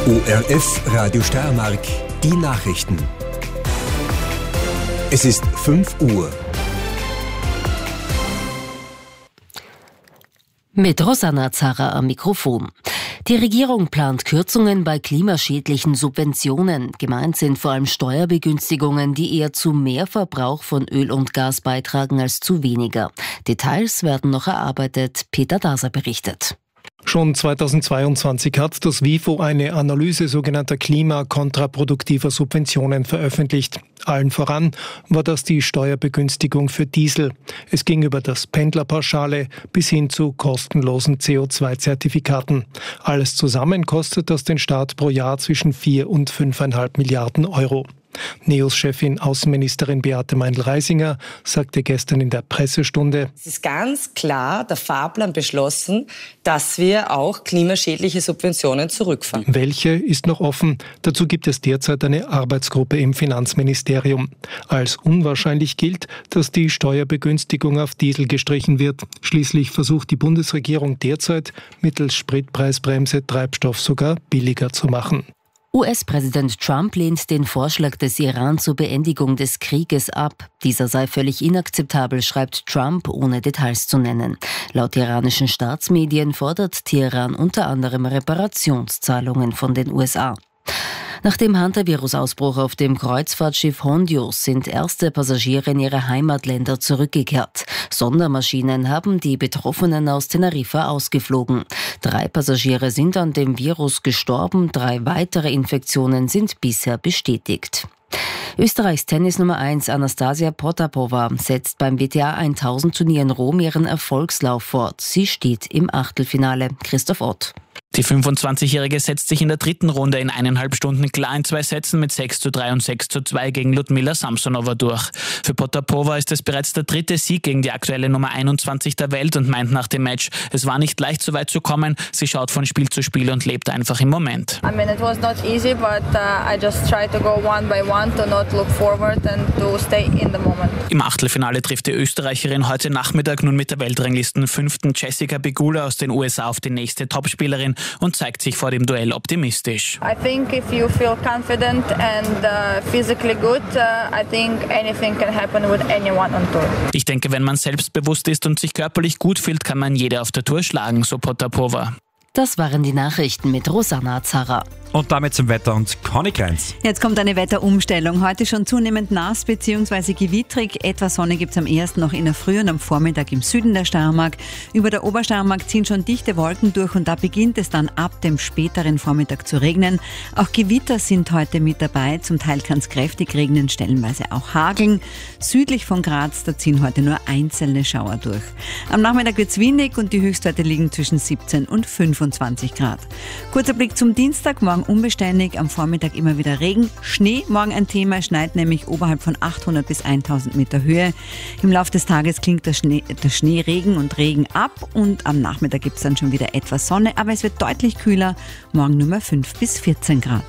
ORF Radio Steiermark, die Nachrichten. Es ist 5 Uhr. Mit Rosanna Zarra am Mikrofon. Die Regierung plant Kürzungen bei klimaschädlichen Subventionen. Gemeint sind vor allem Steuerbegünstigungen, die eher zu mehr Verbrauch von Öl und Gas beitragen als zu weniger. Details werden noch erarbeitet. Peter Daser berichtet. Schon 2022 hat das WIFO eine Analyse sogenannter klimakontraproduktiver Subventionen veröffentlicht. Allen voran war das die Steuerbegünstigung für Diesel. Es ging über das Pendlerpauschale bis hin zu kostenlosen CO2-Zertifikaten. Alles zusammen kostet das den Staat pro Jahr zwischen 4 und 5,5 Milliarden Euro. NEOS-Chefin Außenministerin Beate Meindl-Reisinger sagte gestern in der Pressestunde: Es ist ganz klar der Fahrplan beschlossen, dass wir auch klimaschädliche Subventionen zurückfahren. Welche ist noch offen? Dazu gibt es derzeit eine Arbeitsgruppe im Finanzministerium. Als unwahrscheinlich gilt, dass die Steuerbegünstigung auf Diesel gestrichen wird. Schließlich versucht die Bundesregierung derzeit mittels Spritpreisbremse Treibstoff sogar billiger zu machen. US-Präsident Trump lehnt den Vorschlag des Iran zur Beendigung des Krieges ab. Dieser sei völlig inakzeptabel, schreibt Trump, ohne Details zu nennen. Laut iranischen Staatsmedien fordert Teheran unter anderem Reparationszahlungen von den USA. Nach dem Hantavirus-Ausbruch auf dem Kreuzfahrtschiff Hondios sind erste Passagiere in ihre Heimatländer zurückgekehrt. Sondermaschinen haben die Betroffenen aus Teneriffa ausgeflogen. 3 Passagiere sind an dem Virus gestorben, 3 weitere Infektionen sind bisher bestätigt. Österreichs Tennis Nummer 1 Anastasia Potapova setzt beim WTA 1000 Turnier in Rom ihren Erfolgslauf fort. Sie steht im Achtelfinale. Christoph Ott. Die 25-Jährige setzt sich in der dritten Runde in 1,5 Stunden klar in 2 Sätzen mit 6:3 und 6:2 gegen Ludmila Samsonova durch. Für Potapova ist es bereits der 3. Sieg gegen die aktuelle Nummer 21 der Welt und meint nach dem Match, es war nicht leicht, so weit zu kommen. Sie schaut von Spiel zu Spiel und lebt einfach im Moment. I mean, it was not easy, but I just tried to go one by one, to not look forward and to stay in the moment. Im Achtelfinale trifft die Österreicherin heute Nachmittag nun mit der Weltranglisten 5. Jessica Pegula aus den USA auf die nächste Topspielerin und zeigt sich vor dem Duell optimistisch. I think if you feel confident and physically good, I think anything can happen with anyone on tour. Ich denke, wenn man selbstbewusst ist und sich körperlich gut fühlt, kann man jede auf der Tour schlagen, so Potapova. Das waren die Nachrichten mit Rosanna Zarra. Und damit zum Wetter und Conny Kreins. Jetzt kommt eine Wetterumstellung. Heute schon zunehmend nass bzw. gewittrig. Etwas Sonne gibt es am ersten noch in der Früh und am Vormittag im Süden der Steiermark. Über der Obersteiermark ziehen schon dichte Wolken durch und da beginnt es dann ab dem späteren Vormittag zu regnen. Auch Gewitter sind heute mit dabei. Zum Teil kann es kräftig regnen, stellenweise auch hageln. Südlich von Graz, da ziehen heute nur einzelne Schauer durch. Am Nachmittag wird es windig und die Höchstwerte liegen zwischen 17 und 25 Grad. Kurzer Blick zum Dienstag, morgen unbeständig, am Vormittag immer wieder Regen. Schnee, morgen ein Thema, schneit nämlich oberhalb von 800 bis 1000 Meter Höhe. Im Laufe des Tages klingt der Schnee Regen und Regen ab und am Nachmittag gibt es dann schon wieder etwas Sonne, aber es wird deutlich kühler, morgen nur mehr 5 bis 14 Grad.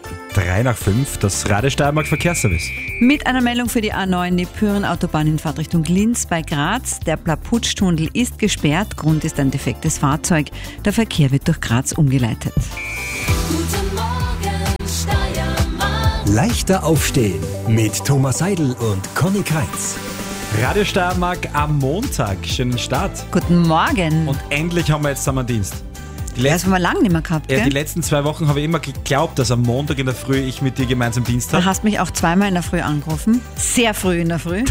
3 nach 5, das Radio Steiermark Verkehrsservice. Mit einer Meldung für die A9, die Pyren-Autobahn in Fahrtrichtung Linz bei Graz. Der Plaputsch-Tunnel ist gesperrt, Grund ist ein defektes Fahrzeug. Der Verkehr wird durch Graz umgeleitet. Guten Morgen, Steiermark. Leichter aufstehen mit Thomas Seidel und Conny Kreins. Radio Steiermark am Montag, schönen Start. Guten Morgen. Und endlich haben wir jetzt einen Dienst. Das haben wir lange nicht mehr gehabt, gell? Die letzten 2 Wochen habe ich immer geglaubt, dass am Montag in der Früh ich mit dir gemeinsam Dienst habe. Du hast mich auch zweimal in der Früh angerufen. Sehr früh in der Früh.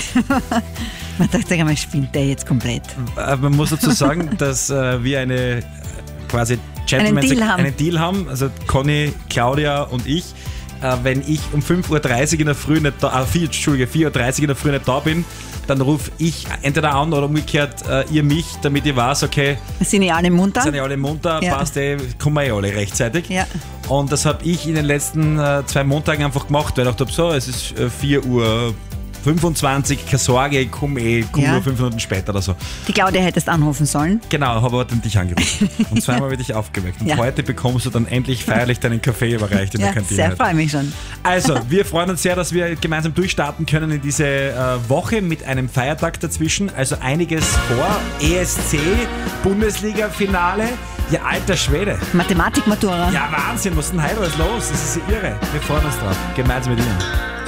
Man dachte, ich spinnt der jetzt komplett. Man muss dazu sagen, dass wir eine quasi einen Deal haben. Also Conny, Claudia und ich. Wenn ich um 5:30 Uhr in der Früh nicht da, 4:30 Uhr in der Früh nicht da bin, dann rufe ich entweder an oder umgekehrt ihr mich, damit ich weiß, okay, sind ja alle munter, ja. Passt kommen wir alle rechtzeitig. Ja. Und das habe ich in den letzten 2 Montagen einfach gemacht, weil ich dachte, so, es ist 4:25 keine Sorge, ich komme nur 5 Minuten später oder so. Die Claudia hättest anrufen sollen. Genau, habe aber dann dich angerufen. Und zweimal werde ich aufgeweckt. Und heute bekommst du dann endlich feierlich deinen Kaffee überreicht in der Kantine. Sehr, freue mich schon. Also, wir freuen uns sehr, dass wir gemeinsam durchstarten können in diese Woche mit einem Feiertag dazwischen. Also einiges vor. ESC, Bundesliga-Finale. Ja, alter Schwede. Mathematik-Matura. Ja, Wahnsinn, was ist denn heute alles los? Das ist ja irre. Wir freuen uns drauf. Gemeinsam mit Ihnen.